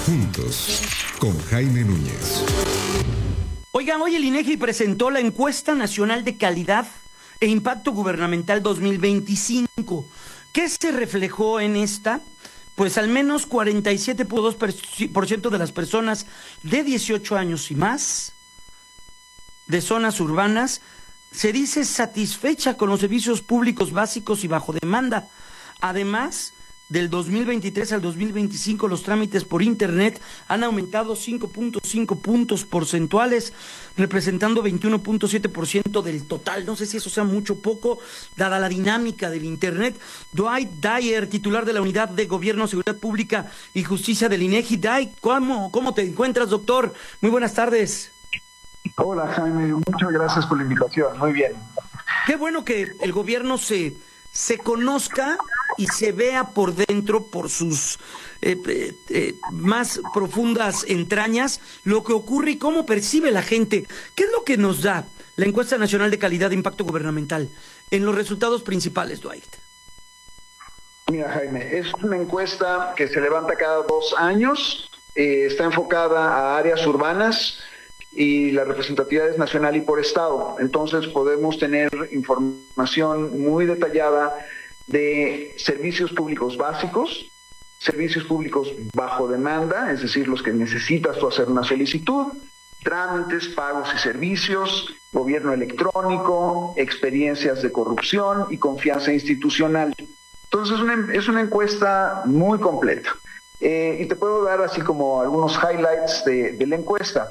Juntos, con Jaime Núñez. Oigan, hoy el INEGI presentó la Encuesta Nacional de Calidad e Impacto Gubernamental 2025. ¿Qué se reflejó en esta? Pues al menos 47.2% de las personas de 18 años y más de zonas urbanas se dice satisfecha con los servicios públicos básicos y bajo demanda. Además, del 2023 al 2025, los trámites por Internet han aumentado 5.5 puntos porcentuales, representando 21.7% del total. No sé si eso sea mucho o poco, dada la dinámica del Internet. Dwight Dyer, titular de la Unidad de Gobierno, Seguridad Pública y Justicia del INEGI. Dwight, ¿cómo te encuentras, doctor? Muy buenas tardes. Hola, Jaime. Muchas gracias por la invitación. Muy bien. Qué bueno que el gobierno se conozca y se vea por dentro, por sus más profundas entrañas, lo que ocurre y cómo percibe la gente. ¿Qué es lo que nos da la Encuesta Nacional de Calidad de Impacto Gubernamental en los resultados principales, Dwight? Mira, Jaime, es una encuesta que se levanta cada 2 años, está enfocada a áreas urbanas y la representatividad es nacional y por estado. Entonces podemos tener información muy detallada de servicios públicos básicos, servicios públicos bajo demanda, es decir, los que necesitas tú hacer una solicitud, trámites, pagos y servicios, gobierno electrónico, experiencias de corrupción y confianza institucional. Entonces es una encuesta muy completa. Y te puedo dar así como algunos highlights de la encuesta.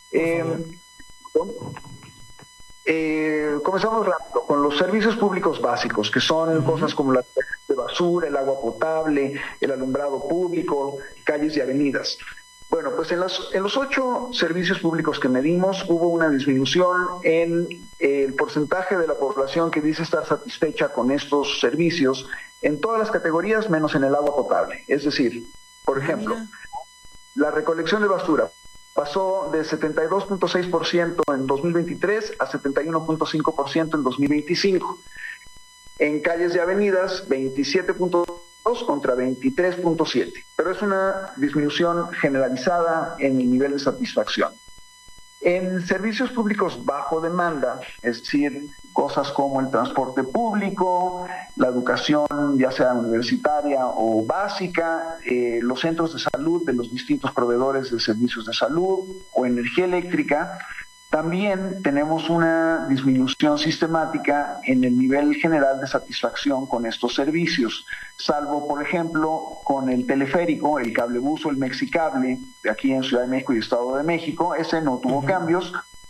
Comenzamos rápido con los servicios públicos básicos, que son cosas como la de basura, el agua potable, el alumbrado público, calles y avenidas. Bueno, pues en los 8 servicios públicos que medimos hubo una disminución en el porcentaje de la población que dice estar satisfecha con estos servicios en todas las categorías menos en el agua potable. Es decir, por ejemplo, la recolección de basura pasó de 72.6% en 2023 a 71.5% en 2025. En calles y avenidas, 27.2 contra 23.7. Pero es una disminución generalizada en el nivel de satisfacción. En servicios públicos bajo demanda, es decir, cosas como el transporte público, la educación ya sea universitaria o básica, los centros de salud de los distintos proveedores de servicios de salud o energía eléctrica, también tenemos una disminución sistemática en el nivel general de satisfacción con estos servicios, salvo, por ejemplo, con el teleférico, el cablebús o el mexicable, de aquí en Ciudad de México y Estado de México. Ese no tuvo cambios,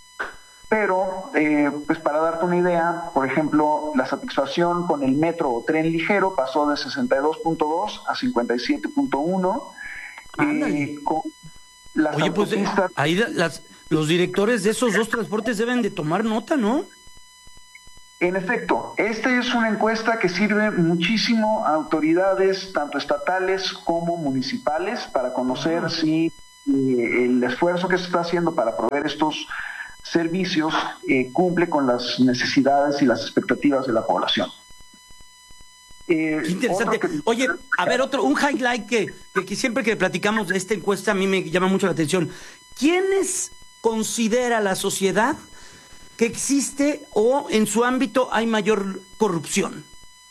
pero pues para darte una idea, por ejemplo, la satisfacción con el metro o tren ligero pasó de 62.2 a 57.1. Con las autopistas... Ahí los directores de esos 2 transportes deben de tomar nota, ¿no? En efecto, esta es una encuesta que sirve muchísimo a autoridades, tanto estatales como municipales, para conocer si el esfuerzo que se está haciendo para proveer estos servicios cumple con las necesidades y las expectativas de la población. Qué interesante. Oye, a ver, un highlight que siempre que platicamos de esta encuesta a mí me llama mucho la atención. ¿Quiénes considera la sociedad que existe o en su ámbito hay mayor corrupción?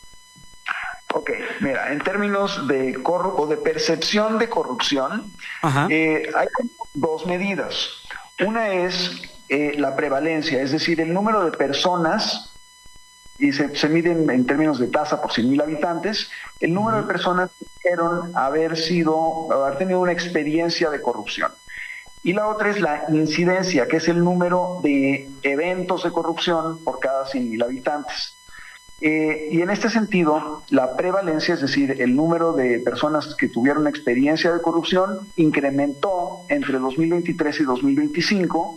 Ok, mira, en términos de percepción de corrupción, hay 2 medidas. Una es la prevalencia, es decir, el número de personas, y se mide en términos de tasa por 100,000 habitantes, el número de personas que dijeron haber tenido una experiencia de corrupción. Y la otra es la incidencia, que es el número de eventos de corrupción por cada 100,000 habitantes. Y en este sentido, la prevalencia, es decir, el número de personas que tuvieron experiencia de corrupción, incrementó entre 2023 y 2025,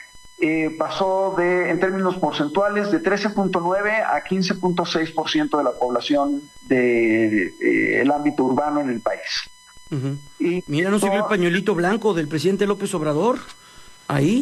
pasó en términos porcentuales, de 13.9 a 15.6% de la población del ámbito urbano en el país. Y mira, ¿no se vio el pañuelito blanco del presidente López Obrador ahí?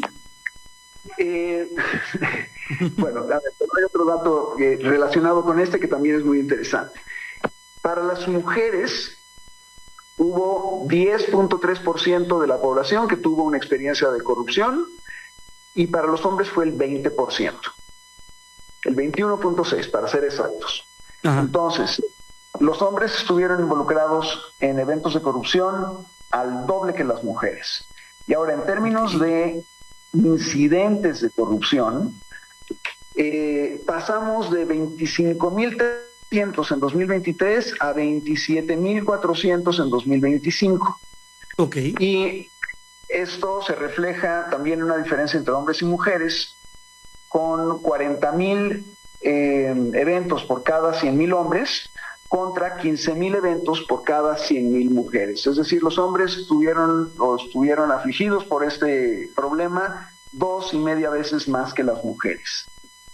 Bueno, hay otro dato relacionado con este que también es muy interesante. Para las mujeres, hubo 10.3% de la población que tuvo una experiencia de corrupción, y para los hombres fue el 20%, el 21.6% para ser exactos. Ajá. Entonces, los hombres estuvieron involucrados en eventos de corrupción al doble que las mujeres. Y ahora, en términos de incidentes de corrupción, pasamos de 25.300 en 2023 a 27.400 en 2025. Ok. Y esto se refleja también en una diferencia entre hombres y mujeres, con 40.000 eventos por cada 100.000 hombres contra 15.000 eventos por cada 100.000 mujeres. Es decir, los hombres estuvieron afligidos por este problema 2.5 veces más que las mujeres.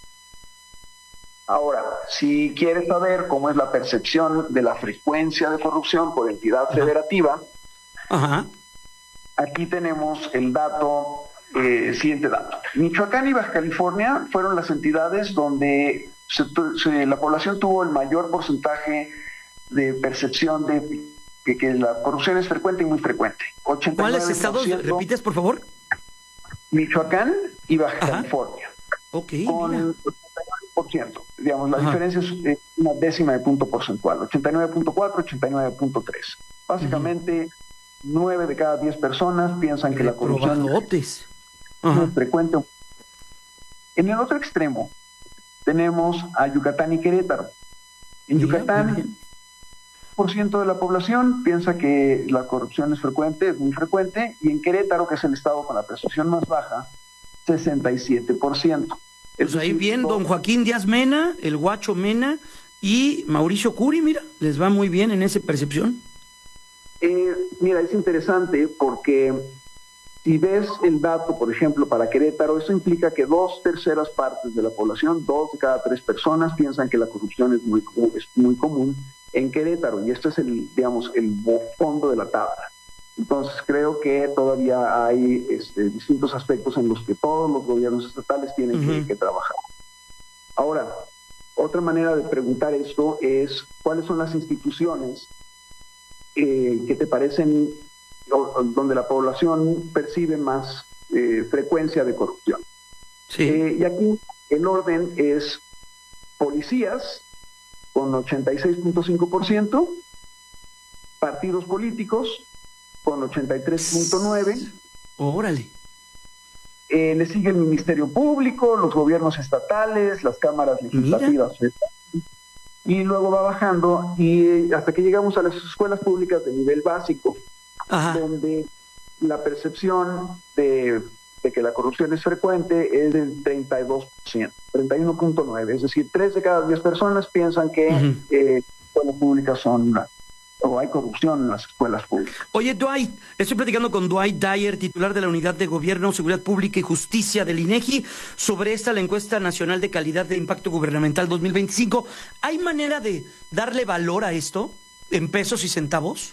Ahora, si quieres saber cómo es la percepción de la frecuencia de corrupción por entidad federativa, Ajá. aquí tenemos el dato, siguiente dato. Michoacán y Baja California fueron las entidades donde la población tuvo el mayor porcentaje de percepción de que la corrupción es frecuente y muy frecuente. 89%. ¿Cuáles estados repites, por favor? Michoacán y Baja Ajá. California. Ok, Con mira. 89%. Digamos, la Ajá. diferencia es una décima de punto porcentual. 89.4, 89.3. Básicamente, 9 de cada 10 personas piensan que la corrupción Reprobadotes. no Ajá. es frecuente. En el otro extremo tenemos a Yucatán y Querétaro. En Mira, muy Yucatán, bien. 1% de la población piensa que la corrupción es frecuente, es muy frecuente, y en Querétaro, que es el estado con la percepción más baja, 67%. Pues ahí bien, don Joaquín Díaz Mena, el Guacho Mena y Mauricio Curi, mira, les va muy bien en esa percepción. Mira, es interesante porque si ves el dato, por ejemplo, para Querétaro, eso implica que 2/3 partes de la población, 2 de cada 3 personas, piensan que la corrupción es muy común en Querétaro, y este es el fondo de la tabla. Entonces creo que todavía hay distintos aspectos en los que todos los gobiernos estatales tienen que trabajar. Ahora, otra manera de preguntar esto es ¿cuáles son las instituciones que te parecen donde la población percibe más frecuencia de corrupción? Sí. Y aquí el orden es policías con 86.5%, partidos políticos con 83.9%, Órale. le sigue el Ministerio Público, los gobiernos estatales, las cámaras legislativas, y luego va bajando y hasta que llegamos a las escuelas públicas de nivel básico, Ajá. donde la percepción de que la corrupción es frecuente es del 32%, 31.9%, es decir, 3 de cada 10 personas piensan que escuelas públicas o hay corrupción en las escuelas públicas. Oye, Dwight, estoy platicando con Dwight Dyer, titular de la Unidad de Gobierno, Seguridad Pública y Justicia del INEGI, sobre la encuesta nacional de calidad de impacto gubernamental 2025. ¿Hay manera de darle valor a esto en pesos y centavos?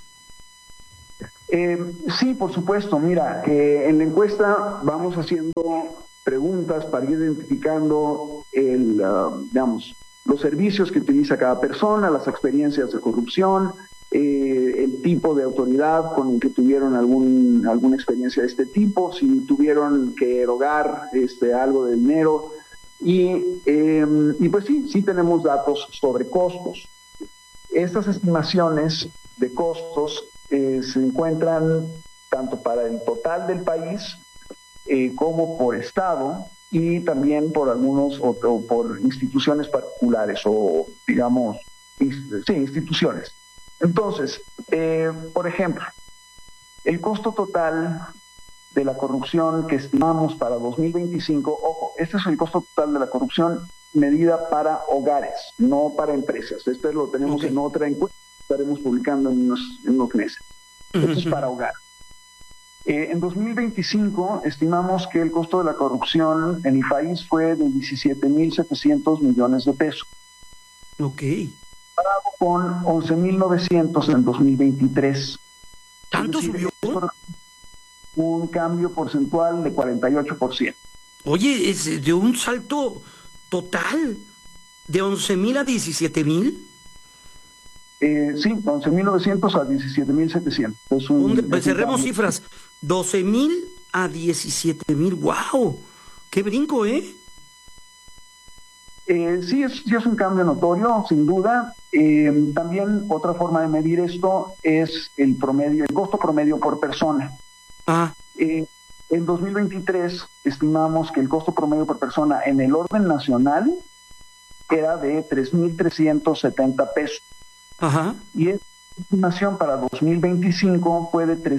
Sí, por supuesto. Mira, en la encuesta vamos haciendo preguntas para ir identificando los servicios que utiliza cada persona, las experiencias de corrupción, el tipo de autoridad con el que tuvieron alguna experiencia de este tipo, si tuvieron que erogar algo de dinero, y pues sí tenemos datos sobre costos. Estas estimaciones de costos se encuentran tanto para el total del país como por estado, y también por algunos o por instituciones particulares o digamos instituciones. Entonces, por ejemplo, el costo total de la corrupción que estimamos para 2025, ojo, este es el costo total de la corrupción medida para hogares, no para empresas. Este lo tenemos en otra encuesta, estaremos publicando en unos meses. Esto es para hogar. En 2025 estimamos que el costo de la corrupción en el país fue de 17.700 millones de pesos. Ok. Con 11.900 en 2023. ¿Tanto subió? Un cambio porcentual de 48%. Oye, es de un salto total de 11,000 a 17,000. Sí, 11.900 a 17.700. Pues cerremos cifras, 12.000 a 17.000, ¡wow! ¡Qué brinco, eh! Sí es un cambio notorio, sin duda. También otra forma de medir esto es el costo promedio por persona. En 2023 estimamos que el costo promedio por persona en el orden nacional era de 3.370 pesos. Ajá. Y esta estimación para 2025 fue de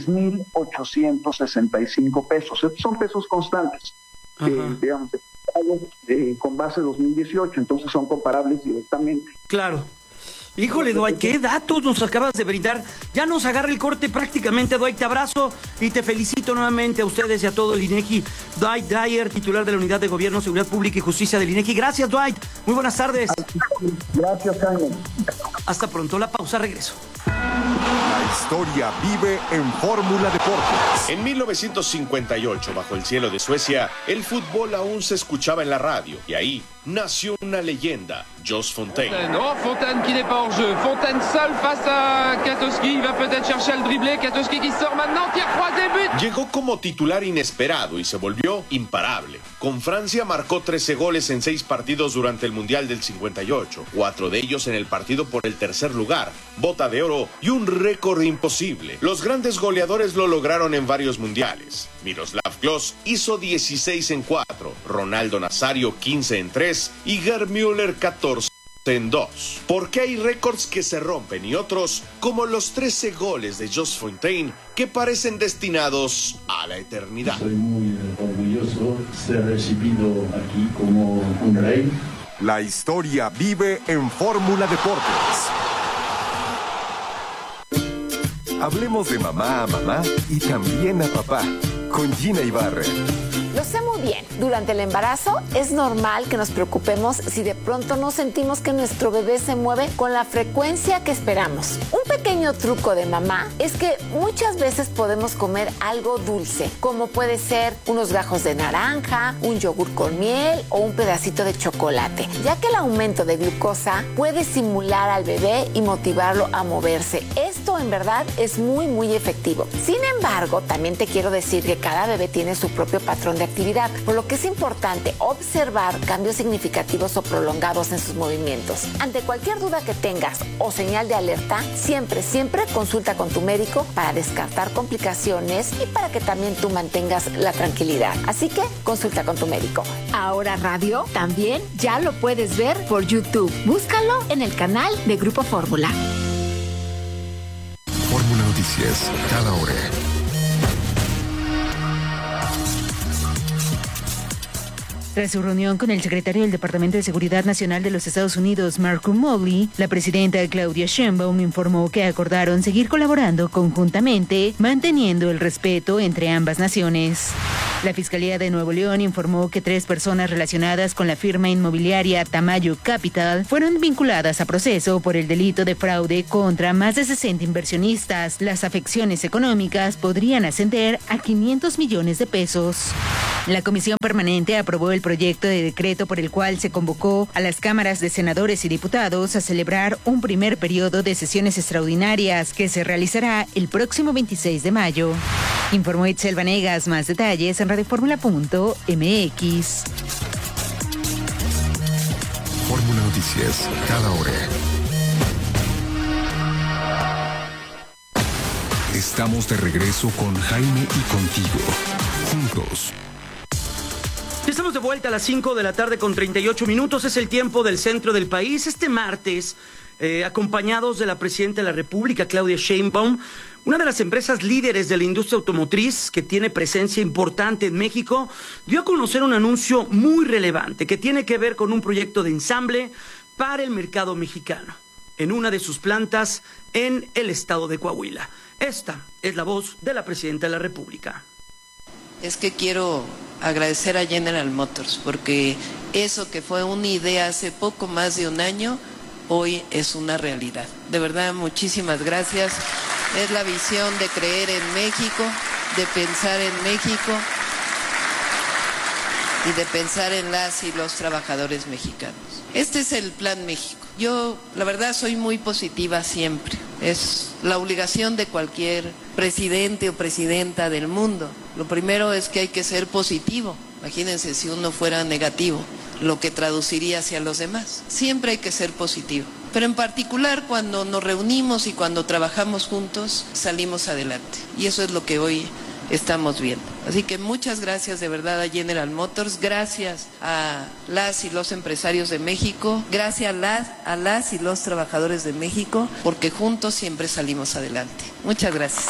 3.865 pesos. Estos son pesos constantes, digamos, con base 2018, entonces son comparables directamente. Claro. Híjole, Dwight, qué datos nos acabas de brindar. Ya nos agarra el corte prácticamente, Dwight. Te abrazo y te felicito nuevamente a ustedes y a todo el INEGI. Dwight Dyer, titular de la Unidad de Gobierno, Seguridad Pública y Justicia del INEGI. Gracias, Dwight. Muy buenas tardes. Gracias, Jaime. Hasta pronto. La pausa, regreso. La historia vive en Fórmula Deportes. En 1958, bajo el cielo de Suecia, el fútbol aún se escuchaba en la radio. Y ahí nació una leyenda, Jos Fontaine. Oh, Fontaine qui n'est pas hors jeu. Fontaine seul face à Katowski. Il va peut-être chercher el dribbler. Katowski qui sort maintenant. Tir croisé, but. Llegó como titular inesperado y se volvió imparable. Con Francia marcó 13 goles en 6 partidos durante el Mundial del 58. 4 de ellos en el partido por el tercer lugar, bota de oro y un récord imposible. Los grandes goleadores lo lograron en varios mundiales. Miroslav Klose hizo 16 en 4, Ronaldo Nazario 15 en 3 y Gerd Müller 14 en 2. Porque hay récords que se rompen y otros, como los 13 goles de Jos Fontaine, que parecen destinados a la eternidad. Soy muy orgulloso ser recibido aquí como un rey. La historia vive en Fórmula Deportes. Hablemos de mamá a mamá y también a papá, con Gina Ibarra. Lo sé muy bien. Durante el embarazo es normal que nos preocupemos si de pronto no sentimos que nuestro bebé se mueve con la frecuencia que esperamos. Un pequeño truco de mamá es que muchas veces podemos comer algo dulce, como puede ser unos gajos de naranja, un yogur con miel o un pedacito de chocolate, ya que el aumento de glucosa puede estimular al bebé y motivarlo a moverse. Esto en verdad es muy efectivo. Sin embargo, también te quiero decir que cada bebé tiene su propio patrón de actividad, por lo que es importante observar cambios significativos o prolongados en sus movimientos. Ante cualquier duda que tengas o señal de alerta, siempre consulta con tu médico para descartar complicaciones y para que también tú mantengas la tranquilidad. Así que consulta con tu médico. Ahora Radio también ya lo puedes ver por YouTube. Búscalo en el canal de Grupo Fórmula. Fórmula Noticias, cada hora. Tras su reunión con el secretario del Departamento de Seguridad Nacional de los Estados Unidos, Mark Muley, la presidenta Claudia Sheinbaum informó que acordaron seguir colaborando conjuntamente, manteniendo el respeto entre ambas naciones. La Fiscalía de Nuevo León informó que 3 personas relacionadas con la firma inmobiliaria Tamayo Capital fueron vinculadas a proceso por el delito de fraude contra más de 60 inversionistas. Las afecciones económicas podrían ascender a 500 millones de pesos. La Comisión Permanente aprobó el proyecto de decreto por el cual se convocó a las cámaras de senadores y diputados a celebrar un primer periodo de sesiones extraordinarias que se realizará el próximo 26 de mayo. Informó Itzel Vanegas. Más detalles en radioformula.mx. Fórmula Noticias, cada hora. Estamos de regreso con Jaime y contigo. Juntos. Estamos de vuelta a las 5 de la tarde con 38 minutos. Es el tiempo del centro del país. Este martes, acompañados de la presidenta de la República, Claudia Sheinbaum, una de las empresas líderes de la industria automotriz que tiene presencia importante en México, dio a conocer un anuncio muy relevante que tiene que ver con un proyecto de ensamble para el mercado mexicano en una de sus plantas en el estado de Coahuila. Esta es la voz de la presidenta de la República. Es que quiero agradecer a General Motors porque eso que fue una idea hace poco más de un año, hoy es una realidad. De verdad, muchísimas gracias. Es la visión de creer en México, de pensar en México y de pensar en las y los trabajadores mexicanos. Este es el Plan México. Yo, la verdad, soy muy positiva siempre. Es la obligación de cualquier presidente o presidenta del mundo. Lo primero es que hay que ser positivo. Imagínense si uno fuera negativo, lo que traduciría hacia los demás. Siempre hay que ser positivo. Pero en particular cuando nos reunimos y cuando trabajamos juntos, salimos adelante. Y eso es lo que hoy estamos viendo. Así que muchas gracias de verdad a General Motors, gracias a las y los empresarios de México, gracias a las y los trabajadores de México, porque juntos siempre salimos adelante. Muchas gracias.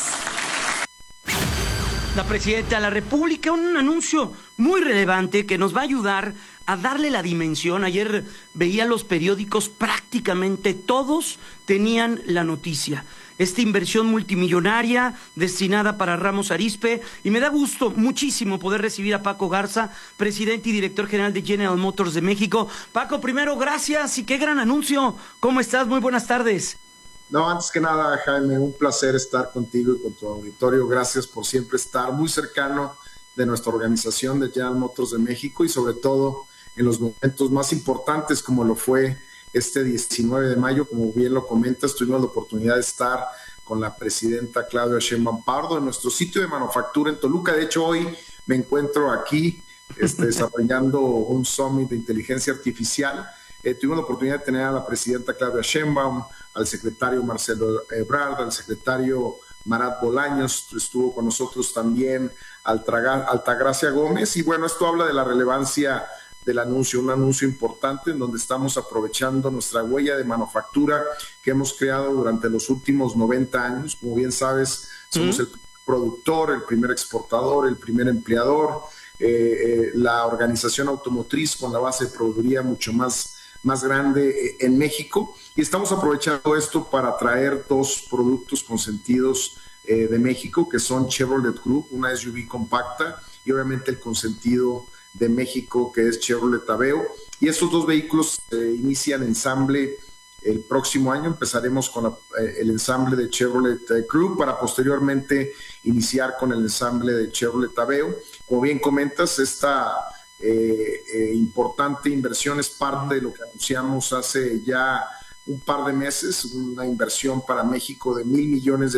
La presidenta de la República, un anuncio muy relevante que nos va a ayudar a darle la dimensión. Ayer veía los periódicos, prácticamente todos tenían la noticia. Esta inversión multimillonaria destinada para Ramos Arizpe, y me da gusto muchísimo poder recibir a Paco Garza, presidente y director general de General Motors de México. Paco, primero, gracias y qué gran anuncio. ¿Cómo estás? Muy buenas tardes. No, antes que nada, Jaime, un placer estar contigo y con tu auditorio. Gracias por siempre estar muy cercano de nuestra organización de General Motors de México y sobre todo en los momentos más importantes como lo fue este 19 de mayo, como bien lo comentas, tuvimos la oportunidad de estar con la presidenta Claudia Sheinbaum Pardo en nuestro sitio de manufactura en Toluca. De hecho, hoy me encuentro aquí desarrollando un summit de inteligencia artificial. Tuvimos la oportunidad de tener a la presidenta Claudia Sheinbaum, al secretario Marcelo Ebrard, al secretario Marat Bolaños, estuvo con nosotros también Altagracia Gómez, y bueno, esto habla de la relevancia del anuncio, un anuncio importante en donde estamos aprovechando nuestra huella de manufactura que hemos creado durante los últimos 90 años. Como bien sabes, somos el productor, el primer exportador, el primer empleador, la organización automotriz con la base de proveeduría mucho más grande en México, y estamos aprovechando esto para traer dos productos consentidos de México, que son Chevrolet Group, una SUV compacta, y obviamente el consentido de México, que es Chevrolet Aveo, y estos dos vehículos inician ensamble el próximo año. Empezaremos con el ensamble de Chevrolet Group para posteriormente iniciar con el ensamble de Chevrolet Aveo. Como bien comentas, esta importante inversión es parte de lo que anunciamos hace ya un par de meses, una inversión para México de $1,000 millones,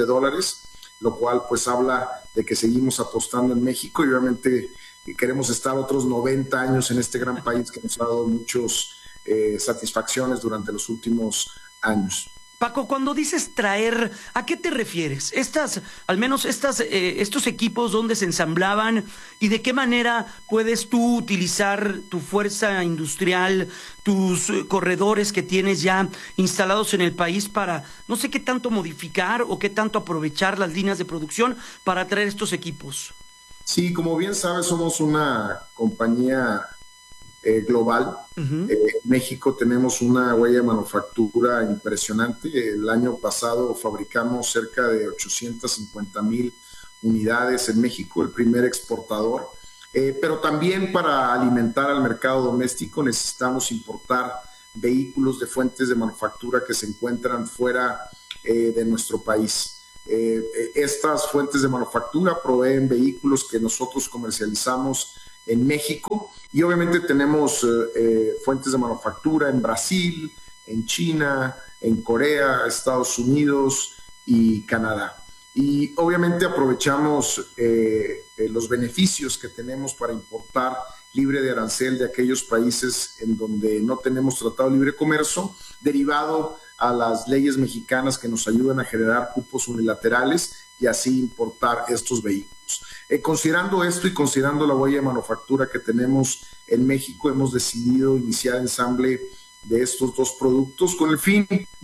lo cual pues habla de que seguimos apostando en México y obviamente queremos estar otros 90 años en este gran país que nos ha dado muchas satisfacciones durante los últimos años. Paco, cuando dices traer, ¿a qué te refieres? Al menos estos equipos, ¿dónde se ensamblaban? ¿Y de qué manera puedes tú utilizar tu fuerza industrial, tus corredores que tienes ya instalados en el país para, no sé qué tanto modificar o qué tanto aprovechar las líneas de producción para traer estos equipos? Sí, como bien sabes, somos una compañía global. En México tenemos una huella de manufactura impresionante. El año pasado fabricamos cerca de 850,000 unidades en México, el primer exportador. Pero también para alimentar al mercado doméstico necesitamos importar vehículos de fuentes de manufactura que se encuentran fuera de nuestro país. Estas fuentes de manufactura proveen vehículos que nosotros comercializamos en México y obviamente tenemos fuentes de manufactura en Brasil, en China, en Corea, Estados Unidos y Canadá. Y obviamente aprovechamos los beneficios que tenemos para importar libre de arancel de aquellos países en donde no tenemos tratado de libre comercio, derivado a las leyes mexicanas que nos ayudan a generar cupos unilaterales y así importar estos vehículos. Considerando esto y considerando la huella de manufactura que tenemos en México, hemos decidido iniciar ensamble de estos dos productos con el fin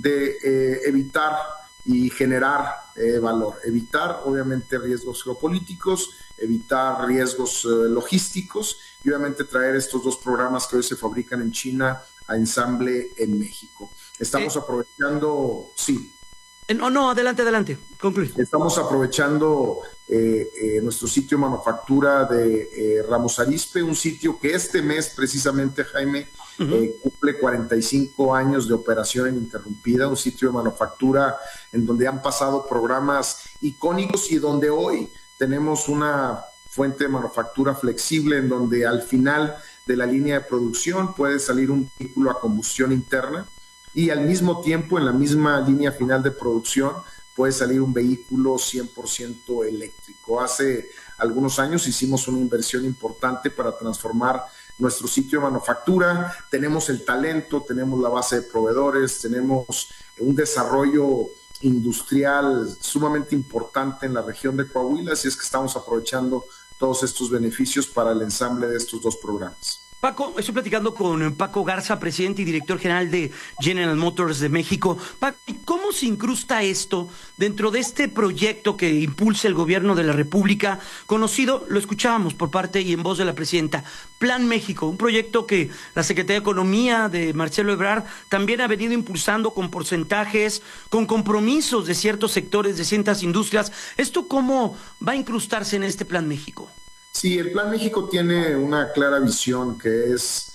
de evitar y generar valor, evitar obviamente riesgos geopolíticos, evitar riesgos logísticos y obviamente traer estos dos programas que hoy se fabrican en China a ensamble en México. Estamos aprovechando, sí. No, adelante, concluye. Estamos aprovechando nuestro sitio de manufactura de Ramos Arizpe, un sitio que este mes precisamente, Jaime, cumple 45 años de operación ininterrumpida, un sitio de manufactura en donde han pasado programas icónicos y donde hoy tenemos una fuente de manufactura flexible en donde al final de la línea de producción puede salir un vehículo a combustión interna y al mismo tiempo en la misma línea final de producción puede salir un vehículo 100% eléctrico. Hace algunos años hicimos una inversión importante para transformar nuestro sitio de manufactura. Tenemos el talento, tenemos la base de proveedores, tenemos un desarrollo industrial sumamente importante en la región de Coahuila, así es que estamos aprovechando todos estos beneficios para el ensamble de estos dos programas. Paco, estoy platicando con Paco Garza, presidente y director general de General Motors de México. Paco, ¿cómo se incrusta esto dentro de este proyecto que impulsa el gobierno de la República, conocido, lo escuchábamos por parte y en voz de la presidenta, Plan México, un proyecto que la Secretaría de Economía de Marcelo Ebrard también ha venido impulsando con porcentajes, con compromisos de ciertos sectores, de ciertas industrias? ¿Esto cómo va a incrustarse en este Plan México? Sí, el Plan México tiene una clara visión que es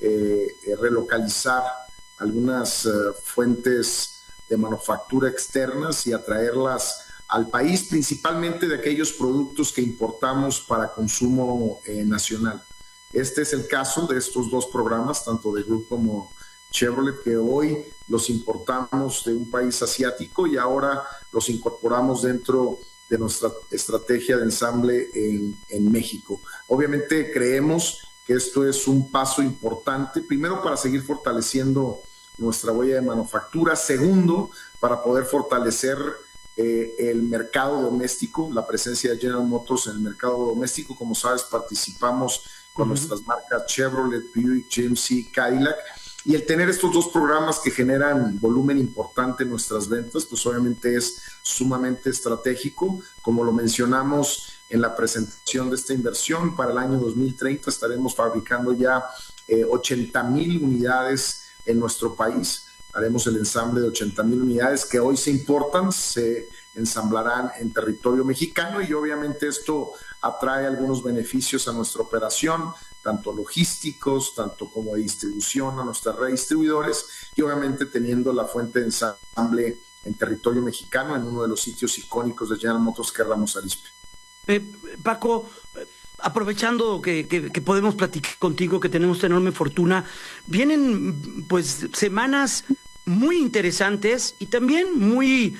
relocalizar algunas fuentes de manufactura externas y atraerlas al país, principalmente de aquellos productos que importamos para consumo nacional. Este es el caso de estos dos programas, tanto de Group como Chevrolet, que hoy los importamos de un país asiático y ahora los incorporamos dentro de nuestra estrategia de ensamble en México. Obviamente creemos que esto es un paso importante, primero para seguir fortaleciendo nuestra huella de manufactura, segundo para poder fortalecer el mercado doméstico, la presencia de General Motors en el mercado doméstico. Como sabes, participamos con nuestras marcas Chevrolet, Buick, GMC, Cadillac, y el tener estos dos programas que generan volumen importante en nuestras ventas, pues obviamente es sumamente estratégico. Como lo mencionamos en la presentación de esta inversión, para el año 2030 estaremos fabricando ya 80,000 unidades en nuestro país. Haremos el ensamble de 80,000 unidades que hoy se importan, se ensamblarán en territorio mexicano, y obviamente esto atrae algunos beneficios a nuestra operación, tanto logísticos, tanto como de distribución a nuestras redistribuidores, y obviamente teniendo la fuente de ensamble en territorio mexicano en uno de los sitios icónicos de General Motors, que es Ramos Arizpe. Paco, aprovechando que podemos platicar contigo, que tenemos esta enorme fortuna, vienen pues semanas muy interesantes y también muy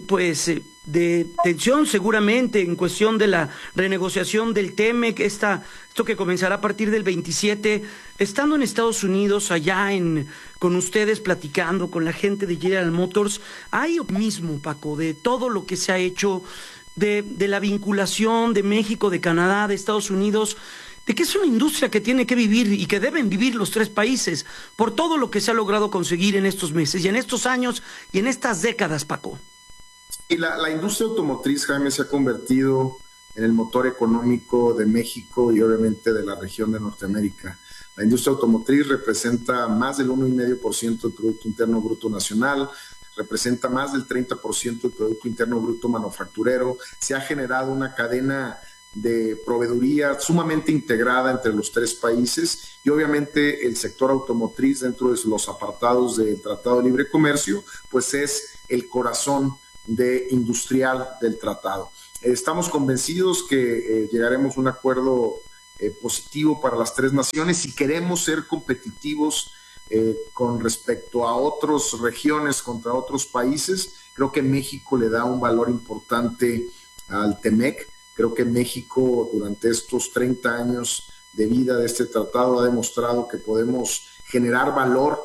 de tensión seguramente en cuestión de la renegociación del TEMEC, esto que comenzará a partir del 27. Estando en Estados Unidos, allá con ustedes platicando con la gente de General Motors, hay optimismo, Paco, de todo lo que se ha hecho, de la vinculación de México, de Canadá, de Estados Unidos, de que es una industria que tiene que vivir y que deben vivir los tres países por todo lo que se ha logrado conseguir en estos meses y en estos años y en estas décadas, Paco. Y la industria automotriz, Jaime, se ha convertido en el motor económico de México y obviamente de la región de Norteamérica. La industria automotriz representa más del 1,5% del Producto Interno Bruto Nacional, representa más del 30% del Producto Interno Bruto manufacturero. Se ha generado una cadena de proveeduría sumamente integrada entre los tres países, y obviamente el sector automotriz, dentro de los apartados del Tratado de Libre Comercio, pues es el corazón industrial del tratado. Estamos convencidos que llegaremos a un acuerdo positivo para las tres naciones, y queremos ser competitivos con respecto a otras regiones, contra otros países. Creo que México le da un valor importante al TEMEC. Creo que México, durante estos 30 años de vida de este tratado, ha demostrado que podemos generar valor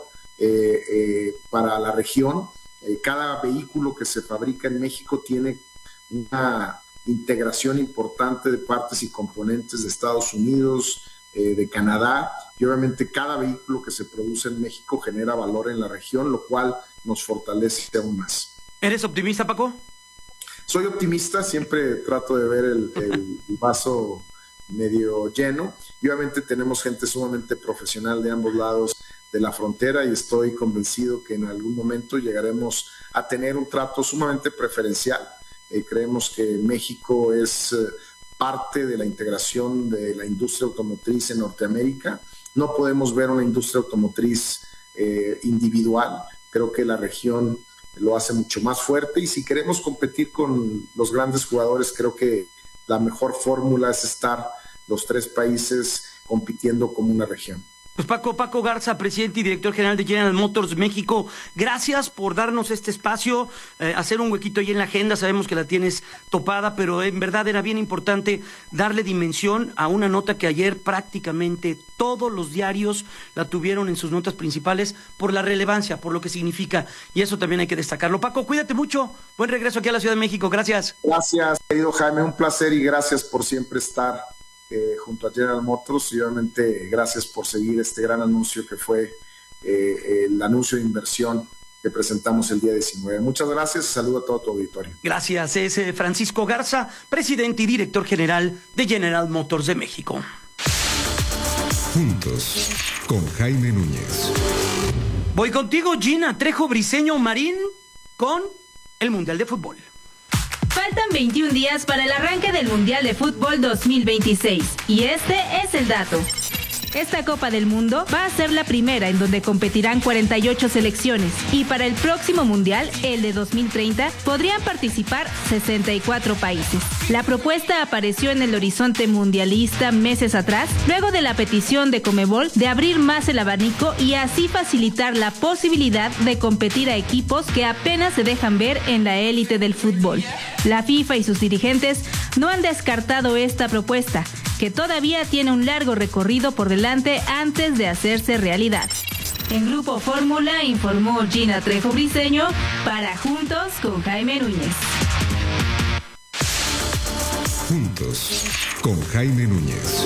para la región. Cada vehículo que se fabrica en México tiene una integración importante de partes y componentes de Estados Unidos, de Canadá, y obviamente cada vehículo que se produce en México genera valor en la región, lo cual nos fortalece aún más. ¿Eres optimista, Paco? Soy optimista, siempre trato de ver el vaso medio lleno, y obviamente tenemos gente sumamente profesional de ambos lados de la frontera, y estoy convencido que en algún momento llegaremos a tener un trato sumamente preferencial. Creemos que México es parte de la integración de la industria automotriz en Norteamérica. No podemos ver una industria automotriz individual. Creo que la región lo hace mucho más fuerte, y si queremos competir con los grandes jugadores, creo que la mejor fórmula es estar los tres países compitiendo como una región. Pues Paco Garza, presidente y director general de General Motors México, gracias por darnos este espacio, hacer un huequito ahí en la agenda. Sabemos que la tienes topada, pero en verdad era bien importante darle dimensión a una nota que ayer prácticamente todos los diarios la tuvieron en sus notas principales por la relevancia, por lo que significa, y eso también hay que destacarlo. Paco, cuídate mucho, buen regreso aquí a la Ciudad de México, gracias. Gracias, querido Jaime, un placer y gracias por siempre estar junto a General Motors, y obviamente gracias por seguir este gran anuncio que fue el anuncio de inversión que presentamos el día 19. Muchas gracias, saludo a todo tu auditorio. Gracias, es Francisco Garza, presidente y director general de General Motors de México. Juntos, con Jaime Núñez. Voy contigo, Gina Trejo Briseño Marín, con el Mundial de Fútbol. Faltan 21 días para el arranque del Mundial de Fútbol 2026 y este es el dato. Esta Copa del Mundo va a ser la primera en donde competirán 48 selecciones y para el próximo Mundial, el de 2030, podrían participar 64 países. La propuesta apareció en el horizonte mundialista meses atrás, luego de la petición de Conmebol de abrir más el abanico y así facilitar la posibilidad de competir a equipos que apenas se dejan ver en la élite del fútbol. La FIFA y sus dirigentes no han descartado esta propuesta, que todavía tiene un largo recorrido por delante antes de hacerse realidad. En Grupo Fórmula informó Gina Trejo Briseño para Juntos con Jaime Núñez. Juntos con Jaime Núñez.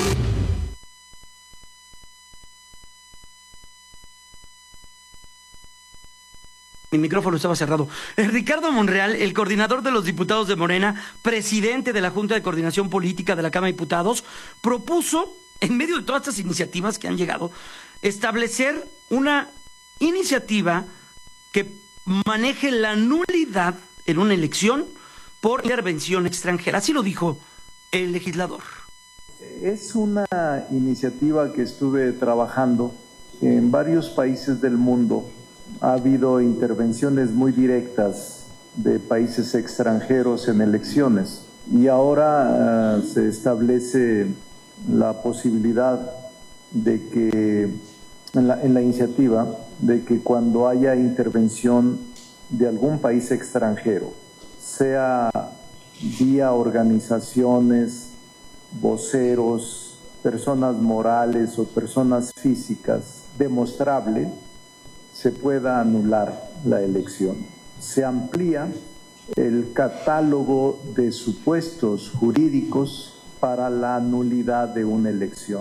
Mi micrófono estaba cerrado. Ricardo Monreal, el coordinador de los diputados de Morena, presidente de la Junta de Coordinación Política de la Cámara de Diputados, propuso, en medio de todas estas iniciativas que han llegado, establecer una iniciativa que maneje la nulidad en una elección por intervención extranjera. Así lo dijo el legislador. Es una iniciativa que estuve trabajando en varios países del mundo. Ha habido intervenciones muy directas de países extranjeros en elecciones y ahora se establece la posibilidad de que, en la iniciativa, de que cuando haya intervención de algún país extranjero, sea vía organizaciones, voceros, personas morales o personas físicas, demostrable, se pueda anular la elección. Se amplía el catálogo de supuestos jurídicos para la nulidad de una elección.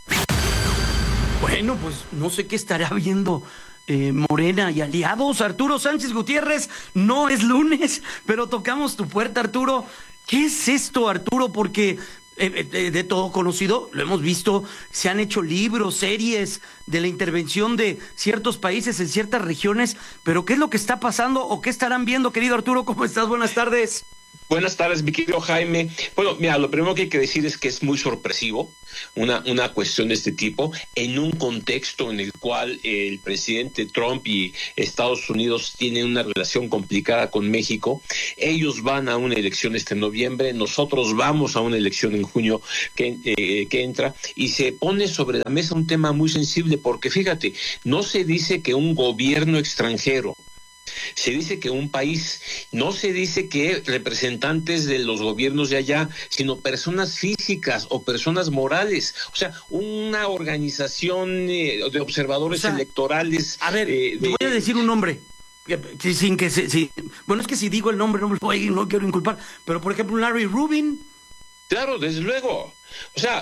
Bueno, pues no sé qué estará viendo Morena y aliados. Arturo Sánchez Gutiérrez, no es lunes, pero tocamos tu puerta, Arturo. ¿Qué es esto, Arturo? Porque de todo conocido, lo hemos visto, se han hecho libros, series de la intervención de ciertos países en ciertas regiones, pero ¿qué es lo que está pasando o qué estarán viendo, querido Arturo? ¿Cómo estás? Buenas tardes. Buenas tardes, mi querido Jaime. Bueno, mira, lo primero que hay que decir es que es muy sorpresivo una cuestión de este tipo en un contexto en el cual el presidente Trump y Estados Unidos tienen una relación complicada con México. Ellos van a una elección este noviembre, nosotros vamos a una elección en junio que entra, y se pone sobre la mesa un tema muy sensible porque, fíjate, no se dice que un gobierno extranjero, se dice que un país, no se dice que representantes de los gobiernos de allá, sino personas físicas o personas morales, o sea, una organización de observadores electorales. A ver, te voy a decir un nombre, sin que bueno, es que si digo el nombre no quiero inculpar, pero por ejemplo Larry Rubin. Claro, desde luego. O sea,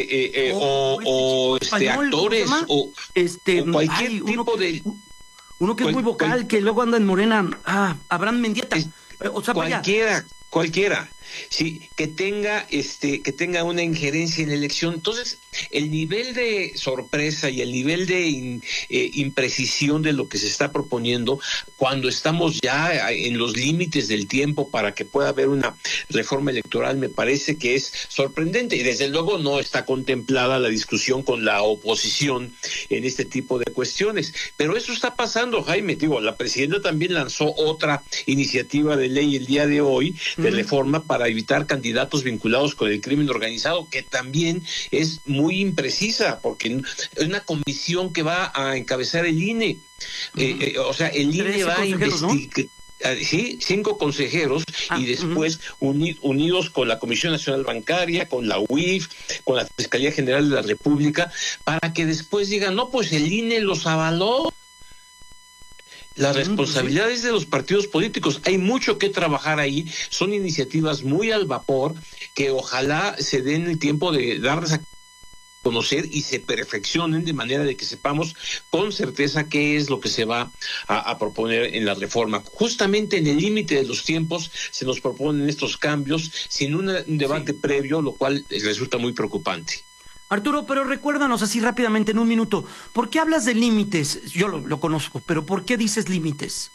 actores o cualquier tipo de... Uno que es muy vocal, que luego anda en Morena, Abraham Mendieta. O sea, cualquiera. Sí, que tenga una injerencia en la elección. Entonces, el nivel de sorpresa y el nivel de imprecisión de lo que se está proponiendo, cuando estamos ya en los límites del tiempo para que pueda haber una reforma electoral, me parece que es sorprendente. Y desde luego no está contemplada la discusión con la oposición en este tipo de cuestiones. Pero eso está pasando, Jaime. Digo, la presidenta también lanzó otra iniciativa de ley el día de hoy de reforma para para evitar candidatos vinculados con el crimen organizado, que también es muy imprecisa, porque es una comisión que va a encabezar el INE. O sea, el INE va a investigar. Sí, 5 consejeros y después unidos con la Comisión Nacional Bancaria, con la UIF, con la Fiscalía General de la República, para que después digan, no, pues el INE los avaló. La responsabilidad es de los partidos políticos. Hay mucho que trabajar ahí. Son iniciativas muy al vapor que ojalá se den el tiempo de darles a conocer y se perfeccionen de manera de que sepamos con certeza qué es lo que se va a proponer en la reforma. Justamente en el límite de los tiempos se nos proponen estos cambios sin un debate previo, lo cual resulta muy preocupante. Arturo, pero recuérdanos así rápidamente en un minuto, ¿por qué hablas de límites? Yo lo conozco, pero ¿por qué dices límites?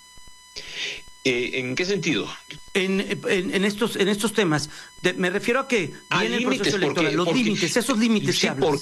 ¿En qué sentido? En estos temas. Me refiero a que viene el proceso electoral, esos límites que hablas.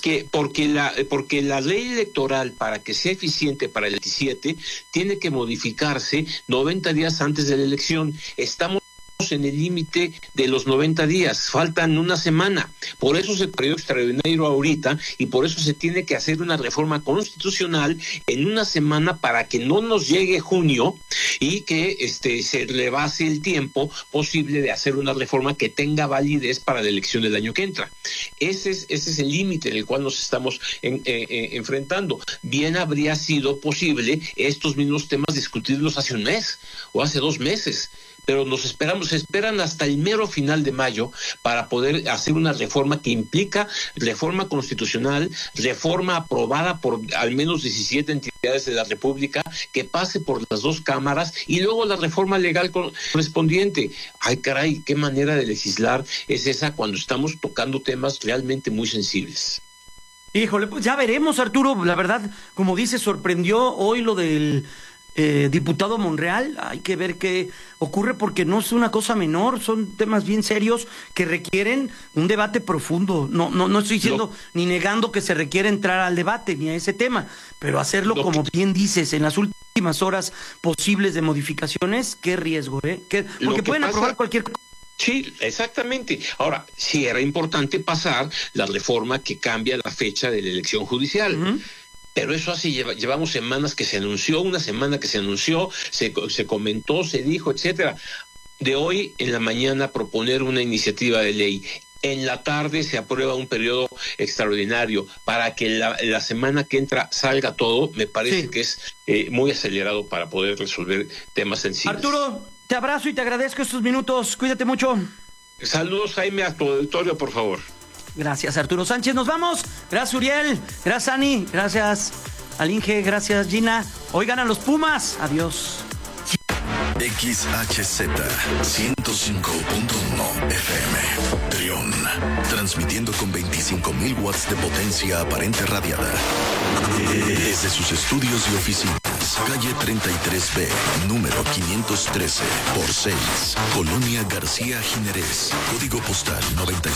Porque la ley electoral, para que sea eficiente para el 17, tiene que modificarse 90 días antes de la elección. Estamos en el límite de los 90 días, faltan una semana, por eso se periodo extraordinario ahorita y por eso se tiene que hacer una reforma constitucional en una semana para que no nos llegue junio y que se rebase el tiempo posible de hacer una reforma que tenga validez para la elección del año que entra. Ese es el límite en el cual nos estamos enfrentando. Bien habría sido posible estos mismos temas discutirlos hace un mes o hace 2 meses, pero se esperan hasta el mero final de mayo para poder hacer una reforma que implica reforma constitucional, reforma aprobada por al menos 17 entidades de la República, que pase por las 2 cámaras y luego la reforma legal correspondiente. Ay, caray, qué manera de legislar es esa cuando estamos tocando temas realmente muy sensibles. Híjole, pues ya veremos, Arturo. La verdad, como dice, sorprendió hoy lo del diputado Monreal. Hay que ver qué ocurre porque no es una cosa menor, son temas bien serios que requieren un debate profundo. No estoy diciendo ni negando que se requiere entrar al debate ni a ese tema, pero hacerlo como bien dices en las últimas horas posibles de modificaciones, qué riesgo, porque pueden aprobar cualquier cosa. Sí, exactamente. Ahora, sí era importante pasar la reforma que cambia la fecha de la elección judicial. Pero eso así llevamos semanas que se anunció, una semana que se anunció, se comentó, se dijo, etcétera. De hoy en la mañana proponer una iniciativa de ley. En la tarde se aprueba un periodo extraordinario para que la semana que entra salga todo. Me parece que es muy acelerado para poder resolver temas sensibles. Arturo, te abrazo y te agradezco estos minutos. Cuídate mucho. Saludos, Jaime, a tu auditorio, por favor. Gracias, Arturo Sánchez. Nos vamos. Gracias, Uriel. Gracias, Ani. Gracias, Alinge. Gracias, Gina. Hoy ganan los Pumas. Adiós. XHZ 105.1 FM. Trión. Transmitiendo con 25.000 watts de potencia aparente radiada. Desde sus estudios y oficinas. Calle 33B, número 513, por 6. Colonia García Jiménez. Código postal 95.